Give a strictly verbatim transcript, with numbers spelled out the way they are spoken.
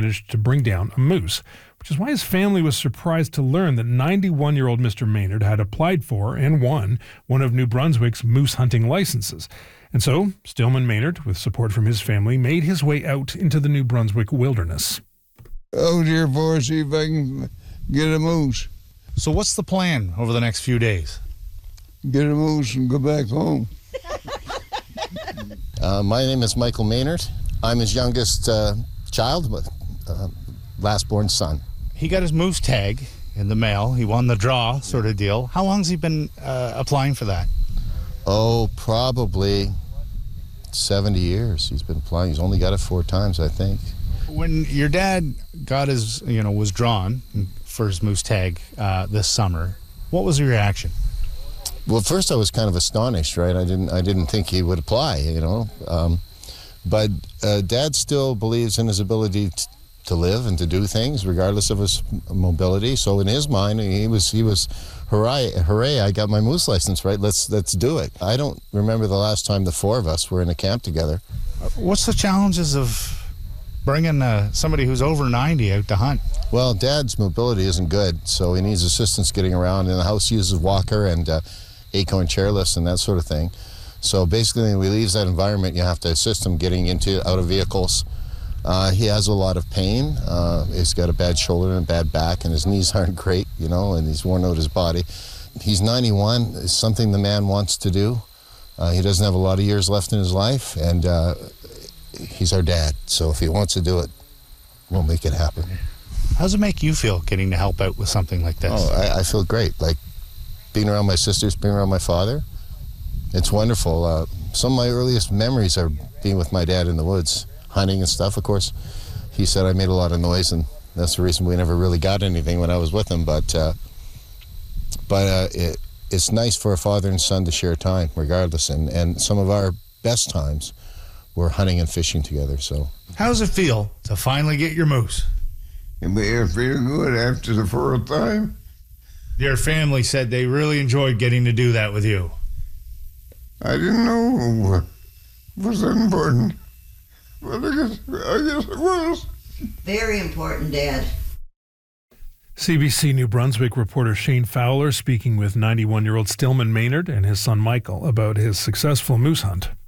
managed to bring down a moose, which is why his family was surprised to learn that ninety-one-year-old Mister Maynard had applied for and won one of New Brunswick's moose hunting licenses. And so, Stillman Maynard, with support from his family, made his way out into the New Brunswick wilderness. Out here for see if I can get a moose. So what's the plan over the next few days? Get a moose and go back home. uh, my name is Michael Maynard. I'm his youngest uh, child, uh, last born son. He got his moose tag in the mail. He won the draw sort of deal. How long's he been uh, applying for that? Oh, probably seventy years he's been applying. He's only got it four times, I think. When your dad got his, you know, was drawn for his moose tag uh, this summer, what was your reaction? Well, first I was kind of astonished, right? I didn't, I didn't think he would apply, you know. Um, but uh, Dad still believes in his ability t- to live and to do things, regardless of his mobility. So in his mind, he was, he was, hooray, hooray! I got my moose license, right? Let's, let's do it. I don't remember the last time the four of us were in a camp together. What's the challenges of bringing uh, somebody who's over ninety out to hunt? Well, Dad's mobility isn't good, so he needs assistance getting around. And the house uses walker and uh, acorn chairlifts and that sort of thing. So basically, when he leaves that environment, you have to assist him getting into out of vehicles. Uh, he has a lot of pain. Uh, he's got a bad shoulder and a bad back, and his knees aren't great, you know, and he's worn out his body. He's ninety-one. It's something the man wants to do. Uh, he doesn't have a lot of years left in his life, and uh, he's our dad. So if he wants to do it, we'll make it happen. How does it make you feel getting to help out with something like this? Oh, I, I feel great. Like being around my sisters, being around my father. It's wonderful. Uh, some of my earliest memories are being with my dad in the woods, hunting and stuff. Of course, he said I made a lot of noise, and that's the reason we never really got anything when I was with him. But uh, but uh, it, it's nice for a father and son to share time, regardless. And, and some of our best times were hunting and fishing together. So, how does it feel to finally get your moose? It made it feel good after the fourth time. Your family said they really enjoyed getting to do that with you. I didn't know it was that important, but I guess, I guess it was. Very important, Dad. C B C New Brunswick reporter Shane Fowler speaking with ninety-one-year-old Stillman Maynard and his son Michael about his successful moose hunt.